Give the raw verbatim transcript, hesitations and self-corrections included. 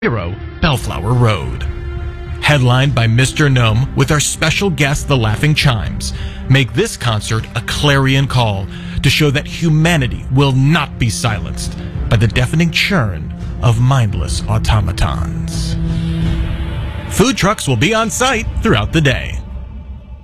Zero Bellflower Road. Headlined by Mister Gnome with our special guest, the Laughing Chimes, make this concert a clarion call to show that humanity will not be silenced by the deafening churn of mindless automatons. Food trucks will be on site throughout the day.